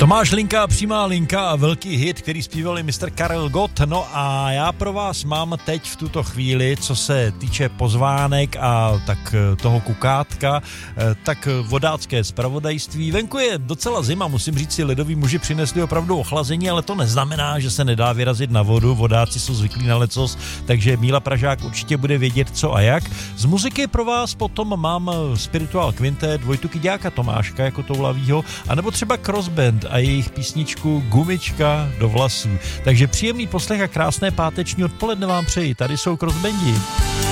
Tomáš Linka, přímá linka a velký hit, který zpívali Mr. Karel Gott. No a já pro vás mám teď v tuto chvíli, co se týče pozvánek a tak toho kukátka, tak vodácké zpravodajství. Venku je docela zima, musím říct si, ledoví muži přinesli opravdu ochlazení, ale to neznamená, že se nedá vyrazit na vodu. Vodáci jsou zvyklí na lecos, takže Míla Pražák určitě bude vědět co a jak. Z muziky pro vás potom mám Spiritual Quintet, Vojtu Kyďáka, Tomáška jako Toulavýho, anebo třeba Crossband a jejich písničku Gumička do vlasů. Takže příjemný poslech a krásné páteční odpoledne vám přeji. Tady jsou Crossbandi.